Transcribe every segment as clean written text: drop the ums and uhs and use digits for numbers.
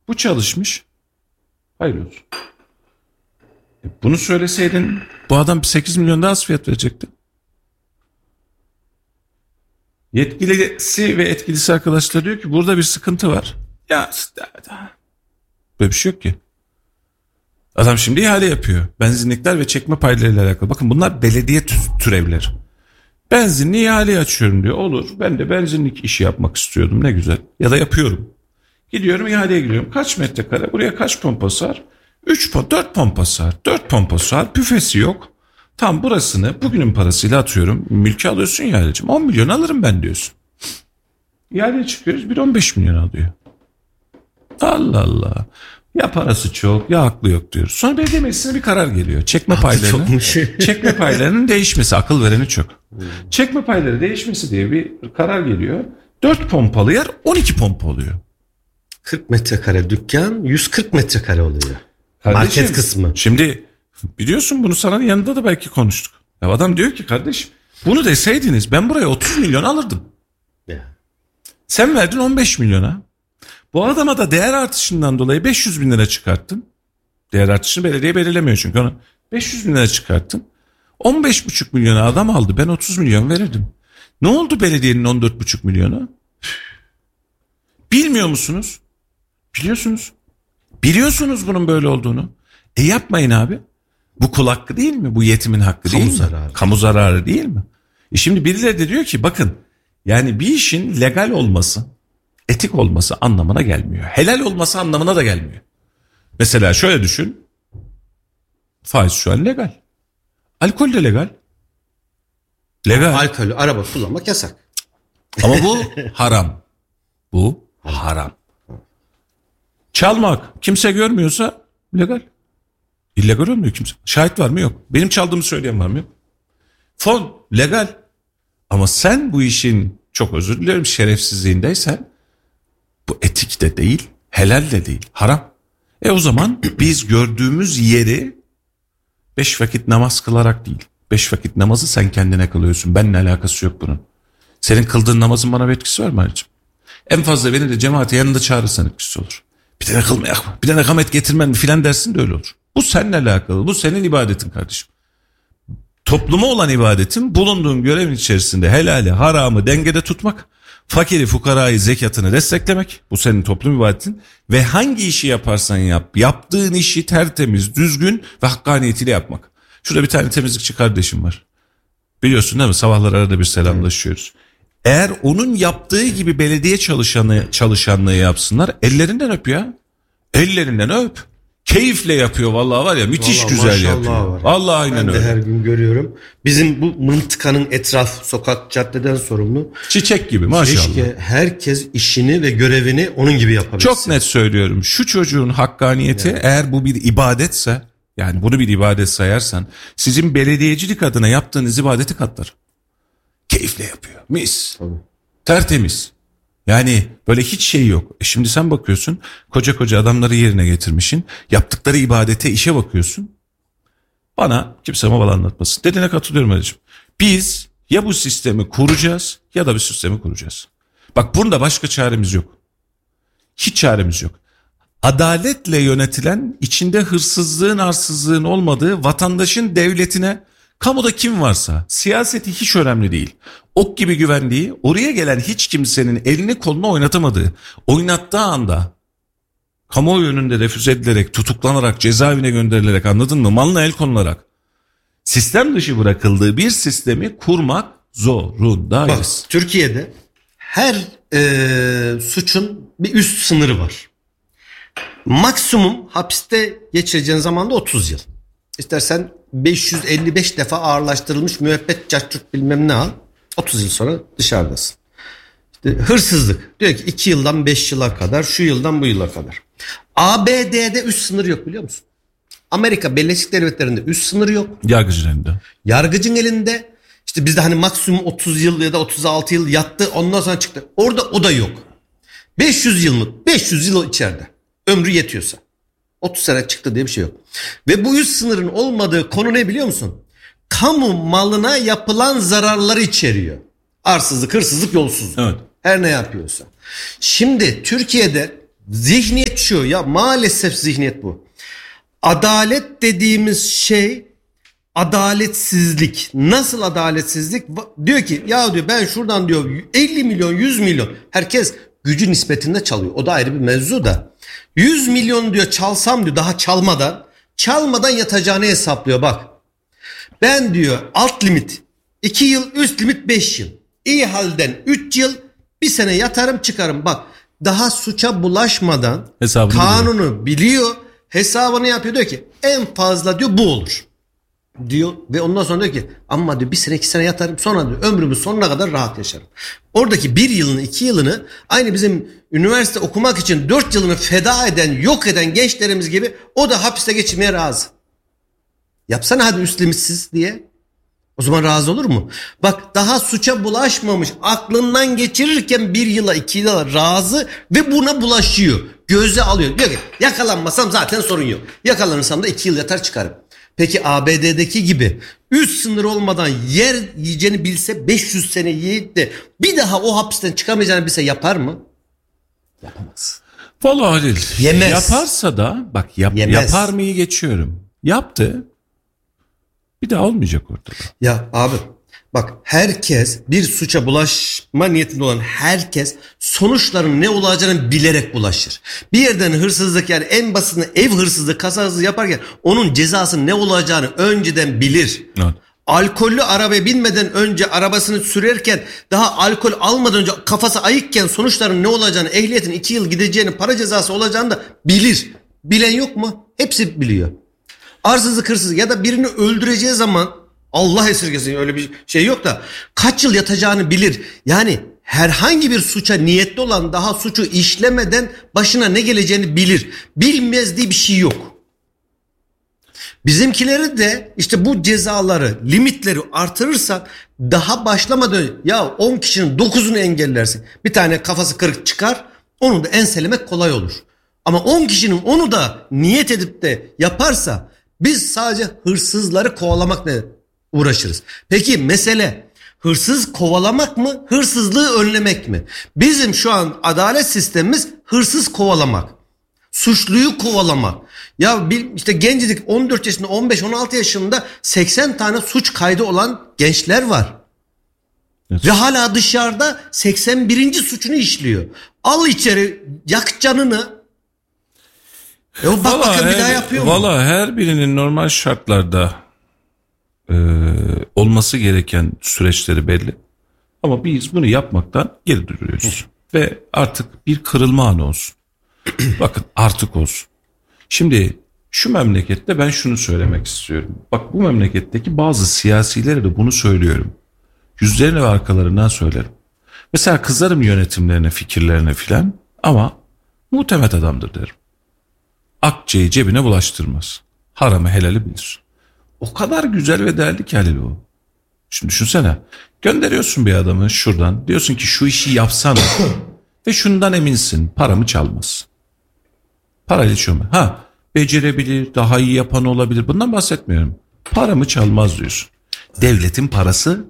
Bu çalışmış. Hayır olsun. Bunu söyleseydin bu adam 8 milyon daha az fiyat verecekti. Yetkilisi ve etkilisi arkadaşlar diyor ki burada bir sıkıntı var. Ya böyle bir şey yok ki. Adam şimdi ihale yapıyor. Benzinlikler ve çekme paylarıyla alakalı. Bakın bunlar belediye türevleri. Benzinli ihale açıyorum diyor. Olur, ben de benzinlik işi yapmak istiyordum, ne güzel. Ya da yapıyorum. Gidiyorum ihaleye giriyorum. Kaç metrekare? Buraya kaç pompa sığar? 4 pompa sığar. 4 pompa sığar. Büfesi yok. Tam burasını bugünün parasıyla atıyorum. Mülki alıyorsun ya ihalecim. 10 milyon alırım ben diyorsun. İhaleye çıkıyoruz. Bir 15 milyon alıyor. Allah Allah. Ya parası çok ya aklı yok diyoruz. Sonra belediye meclisine bir karar geliyor. Çekme paylarının değişmesi. Akıl vereni çok. Çekme payları değişmesi diye bir karar geliyor. 4 pompalı yer 12 pompa oluyor. 40 metrekare dükkan 140 metrekare oluyor. Kardeşim, market kısmı. Şimdi biliyorsun bunu sana yanında da belki konuştuk. Ya adam diyor ki kardeşim bunu deseydiniz ben buraya 30 milyon alırdım. Ya. Sen verdin 15 milyona. Bu adama da değer artışından dolayı 500 bin lira çıkarttın. Değer artışını belediye belirlemiyor çünkü onu. 500 bin lira çıkarttın. 15,5 milyona adam aldı. Ben 30 milyon verirdim. Ne oldu belediyenin 14,5 milyonu? Bilmiyor musunuz? Biliyorsunuz. Biliyorsunuz bunun böyle olduğunu. Yapmayın abi. Bu kul hakkı değil mi? Bu yetimin hakkı değil mi? Zararı. Kamu zararı değil mi? Şimdi birileri de diyor ki bakın yani bir işin legal olması, etik olması anlamına gelmiyor. Helal olması anlamına da gelmiyor. Mesela şöyle düşün. Faiz şu an legal. Alkol de legal. Legal. Alkolü araba kullanmak yasak. Ama bu haram. Bu haram. Çalmak kimse görmüyorsa legal. İllegal olmuyor kimse. Şahit var mı? Yok. Benim çaldığımı söyleyen var mı? Yok. Fon legal. Ama sen bu işin çok özür dilerim şerefsizliğindeysen bu etik de değil, helal de değil, haram. O zaman biz gördüğümüz yeri 5 vakit namaz kılarak değil. 5 vakit namazı sen kendine kılıyorsun. Benimle alakası yok bunun. Senin kıldığın namazın bana bir etkisi var mı Halicim? En fazla beni de cemaate yanında çağırırsan etkisi olur. Bir tane kılmayak mı? Bir tane kamet getirmen mi filan dersin de öyle olur. Bu seninle alakalı. Bu senin ibadetin kardeşim. Topluma olan ibadetin bulunduğun görevin içerisinde helali, haramı dengede tutmak, fakiri, fukarayı, zekatını desteklemek. Bu senin toplum ibadetin. Ve hangi işi yaparsan yap, yaptığın işi tertemiz, düzgün ve hakkaniyetiyle yapmak. Şurada bir tane temizlikçi kardeşim var. Biliyorsun değil mi? Sabahlar arada bir selamlaşıyoruz. Eğer onun yaptığı gibi belediye çalışanlığı yapsınlar, ellerinden öp ya. Ellerinden öp. Keyifle yapıyor vallahi var ya, müthiş vallahi güzel yapıyor. Var. Vallahi aynen öyle. Ben de her gün görüyorum. Bizim bu mıntıkanın etraf, sokak, caddeden sorumlu. Çiçek gibi maşallah. Keşke herkes işini ve görevini onun gibi yapabilsin. Çok net söylüyorum. Şu çocuğun hakkaniyeti eğer bu bir ibadetse, yani bunu bir ibadet sayarsan, sizin belediyecilik adına yaptığınız ibadeti katlar. Keyifle yapıyor. Mis. Tabii. Tertemiz. Yani böyle hiç şey yok. Şimdi sen bakıyorsun koca koca adamları yerine getirmişsin. Yaptıkları ibadete, işe bakıyorsun. Bana kimse maval anlatmasın. Dediğine katılıyorum Ali'cim. Biz ya bu sistemi kuracağız ya da bir sistemi kuracağız. Bak bunda başka çaremiz yok. Hiç çaremiz yok. Adaletle yönetilen, içinde hırsızlığın, arsızlığın olmadığı, vatandaşın devletine, kamuda kim varsa, siyaseti hiç önemli değil. Ok gibi güvendiği, oraya gelen hiç kimsenin elini kolunu oynatamadığı, oynattığı anda kamuoyu önünde refüze edilerek, tutuklanarak, cezaevine gönderilerek, anladın mı? Malına el konularak sistem dışı bırakıldığı bir sistemi kurmak zorundayız. Bak, Türkiye'de her suçun bir üst sınırı var. Maksimum hapiste geçireceğin zaman da 30 yıl. İstersen 555 defa ağırlaştırılmış müebbet cahçurt bilmem ne al. 30 yıl sonra dışarıdasın. İşte hırsızlık. Diyor ki 2 yıldan 5 yıla kadar, şu yıldan bu yıla kadar. ABD'de üst sınır yok, biliyor musun? Amerika Birleşik Devletleri'nde üst sınır yok. Yargıcın elinde. Yargıcın elinde. İşte bizde hani maksimum 30 yıl ya da 36 yıl yattı, ondan sonra çıktı. Orada o da yok. 500 yıl mı? 500 yıl içeride. Ömrü yetiyorsa. 30 sene çıktı diye bir şey yok. Ve bu üst sınırın olmadığı konu ne biliyor musun? Kamu malına yapılan zararları içeriyor. Arsızlık, hırsızlık, yolsuzluk. Evet. Her ne yapıyorsa. Şimdi Türkiye'de zihniyet şu ya, maalesef zihniyet bu. Adalet dediğimiz şey adaletsizlik. Nasıl adaletsizlik? Diyor ki ya diyor ben şuradan diyor 50 milyon 100 milyon, herkes gücü nispetinde çalıyor. O da ayrı bir mevzu da. 100 milyon diyor çalsam diyor, daha çalmadan yatacağını hesaplıyor bak. Ben diyor alt limit 2 yıl, üst limit 5 yıl. İyi halden 3 yıl, bir sene yatarım çıkarım. Bak daha suça bulaşmadan Hesabını kanunu biliyor. Hesabını yapıyor, diyor ki en fazla diyor bu olur diyor ve ondan sonra diyor ki ama diyor bir sene 2 sene yatarım, sonra diyor ömrümün sonuna kadar rahat yaşarım. Oradaki 1 yılını 2 yılını aynı bizim üniversite okumak için 4 yılını feda eden, yok eden gençlerimiz gibi o da hapiste geçirmeye razı. Yapsana hadi üst limitsiz diye. O zaman razı olur mu? Bak daha suça bulaşmamış, aklından geçirirken 1 yıla 2 yıla razı ve buna bulaşıyor. Göze alıyor. Diyor ki yakalanmasam zaten sorun yok. Yakalanırsam da 2 yıl yatar çıkarım. Peki ABD'deki gibi üst sınır olmadan yer yiyeceğini bilse 500 sene yiyip de bir daha o hapisten çıkamayacağını bilse yapar mı? Yapamaz. Vallahi Halil. Yemez. Yaparsa da bak Yemez. yapar mıyı geçiyorum. Yaptı. Bir daha olmayacak ortada. Ya abi bak, herkes bir suça bulaşma niyetinde olan herkes sonuçların ne olacağını bilerek bulaşır. Bir yerden hırsızlık, yani en basitinde ev hırsızlığı, kasa hırsızlığı yaparken onun cezasının ne olacağını önceden bilir. Evet. Alkollü arabaya binmeden önce, arabasını sürerken daha alkol almadan önce kafası ayıkken sonuçların ne olacağını, ehliyetin 2 yıl gideceğini, para cezası olacağını da bilir. Bilen yok mu? Hepsi biliyor. Arsızlık, hırsızlık ya da birini öldüreceği zaman, Allah esirgesin öyle bir şey yok da, kaç yıl yatacağını bilir. Yani herhangi bir suça niyetli olan daha suçu işlemeden başına ne geleceğini bilir. Bilmez diye bir şey yok. Bizimkileri de işte bu cezaları, limitleri artırırsak daha başlamadan ya 10 kişinin 9'unu engellersin. Bir tane kafası kırık çıkar, onu da enselemek kolay olur. Ama 10 kişinin onu da niyet edip de yaparsa biz sadece hırsızları kovalamakla uğraşırız. Peki mesele hırsız kovalamak mı, hırsızlığı önlemek mi? Bizim şu an adalet sistemimiz hırsız kovalamak. Suçluyu kovalamak. Ya işte gencecik 14 yaşında, 15-16 yaşında 80 tane suç kaydı olan gençler var. Evet. Ve hala dışarıda 81. suçunu işliyor. Al içeri, yak canını. Bak bakın bir daha yapıyor mu? Valla her birinin normal şartlarda olması gereken süreçleri belli. Ama biz bunu yapmaktan geri duruyoruz. Ve artık bir kırılma anı olsun. Bakın artık olsun. Şimdi şu memlekette ben şunu söylemek istiyorum. Bak bu memleketteki bazı siyasilere de bunu söylüyorum. Yüzlerine ve arkalarından söylerim. Mesela kızarım yönetimlerine, fikirlerine filan ama muhtemet adamdır derim. Akçeyi cebine bulaştırmaz. Haramı helali bilir. O kadar güzel ve değerli ki Halil o. Şimdi düşünsene. Gönderiyorsun bir adamı şuradan. Diyorsun ki şu işi yapsana. Ve şundan eminsin. Paramı çalmaz. Parayla içiyor mu? Becerebilir. Daha iyi yapan olabilir. Bundan bahsetmiyorum. Paramı çalmaz diyorsun. Devletin parası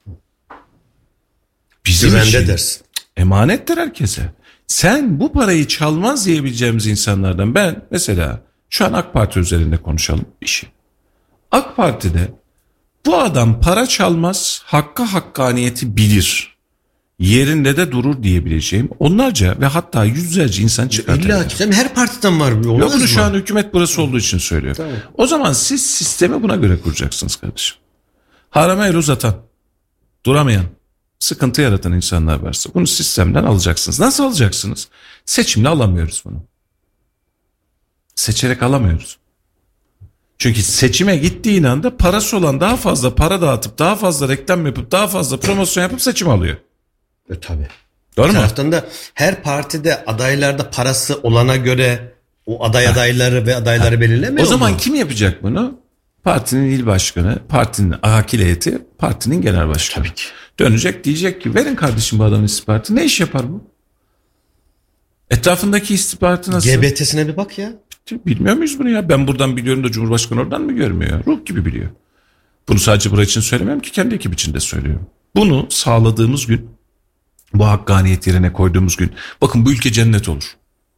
bizim için dersin. Emanettir herkese. Sen bu parayı çalmaz diyebileceğimiz insanlardan, ben mesela şu an AK Parti üzerinde konuşalım işi. AK Parti'de bu adam para çalmaz, hakkaniyeti bilir, yerinde de durur diyebileceğim onlarca ve hatta yüzlerce insan çıkartır. İlla ki her partiden var. Yok, bunu şu an hükümet burası olduğu için söylüyor. Tamam. O zaman siz sistemi buna göre kuracaksınız kardeşim. Harama el uzatan, duramayan, sıkıntı yaratan insanlar varsa bunu sistemden alacaksınız. Nasıl alacaksınız? Seçimle alamıyoruz bunu. Seçerek alamıyoruz. Çünkü seçime gittiğin anda parası olan daha fazla para dağıtıp, daha fazla reklam yapıp, daha fazla promosyon yapıp seçim alıyor. Tabii. Doğru mu? Taraftan da her partide adaylarda parası olana göre o adayları ve adayları belirlemiyor. O zaman kim yapacak bunu? Partinin il başkanı, partinin akil heyeti, partinin genel başkanı. Tabii ki. Dönecek, diyecek ki verin kardeşim bu adamın istihbaratı. Ne iş yapar bu? Etrafındaki istihbaratı nasıl? GBT'sine bir bak ya. Bilmiyor muyuz bunu ya? Ben buradan biliyorum da Cumhurbaşkanı oradan mı görmüyor? Ruh gibi biliyor. Bunu sadece burası için söylemiyorum ki, kendi ekip için de söylüyorum. Bunu sağladığımız gün, bu hakkaniyet yerine koyduğumuz gün, bakın bu ülke cennet olur.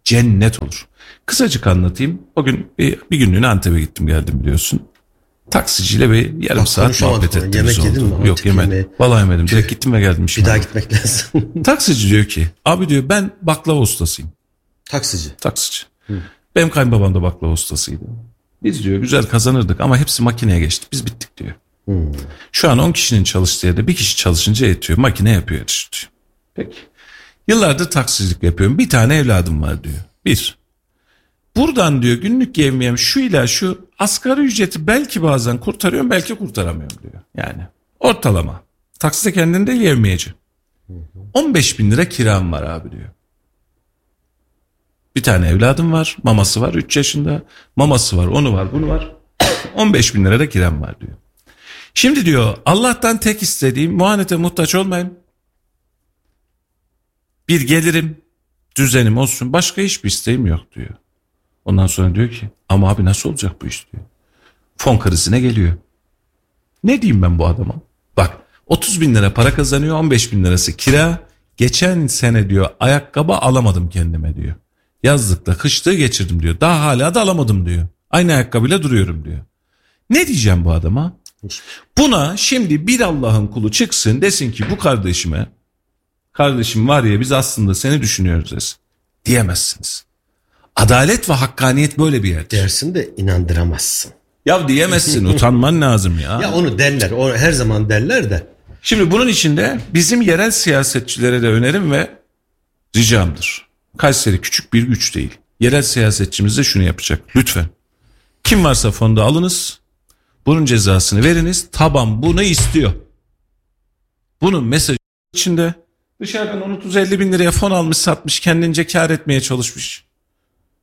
cennet olur. Kısacık anlatayım. O gün bir günlüğüne Antep'e gittim geldim biliyorsun. Taksiciyle bir yarım saat muhabbet ettiğimiz yemek oldu. yedin mi? Yok yemedim. Vallahi yemedim. Direkt gittim ve geldim. Bir daha gitmek lazım. Taksici diyor ki abi diyor ben baklava ustasıyım. Taksici. Benim kayınbabam da baklava ustasıydı. Biz diyor güzel kazanırdık ama hepsi makineye geçti. Biz bittik diyor. Şu an 10 kişinin çalıştığı yerde bir kişi çalışınca yetiyor. Makine yapıyor diyor. Peki. Yıllardır taksicilik yapıyorum. Bir tane evladım var diyor. Buradan diyor günlük yevmiyem şu ila şu asgari ücreti belki bazen kurtarıyorum belki kurtaramıyorum diyor. Yani ortalama. Takside kendinde yevmiyeci. 15 bin lira kiram var abi diyor. Bir tane evladım var. Maması var 3 yaşında. Maması var onu var bunu var. 15 bin lira da kiram var diyor. Şimdi diyor Allah'tan tek istediğim muhanete muhtaç olmayayım. Bir gelirim düzenim olsun başka hiçbir isteğim yok diyor. Ondan sonra diyor ki ama abi nasıl olacak bu iş diyor. Fon krizine geliyor. Ne diyeyim ben bu adama? Bak 30 bin lira para kazanıyor 15 bin lirası kira. Geçen sene diyor ayakkabı alamadım kendime diyor. Yazlıkta kışlığı geçirdim diyor. Daha hala da alamadım diyor. Aynı ayakkabıyla duruyorum diyor. Ne diyeceğim bu adama? Buna şimdi bir Allah'ın kulu çıksın desin ki bu kardeşim var ya biz aslında seni düşünüyoruz desin. Diyemezsiniz. Adalet ve hakkaniyet böyle bir yer. Dersin de inandıramazsın. Ya diyemezsin utanman lazım ya. Ya onu derler. Onu her zaman derler de. Şimdi bunun içinde bizim yerel siyasetçilere de önerim ve ricamdır. Kayseri küçük bir güç değil. Yerel siyasetçimiz de şunu yapacak. Lütfen. Kim varsa fonda alınız. Bunun cezasını veriniz. Taban bunu istiyor. Bunun mesajı içinde dışarıdan 30-50 bin liraya fon almış satmış kendince kar etmeye çalışmış.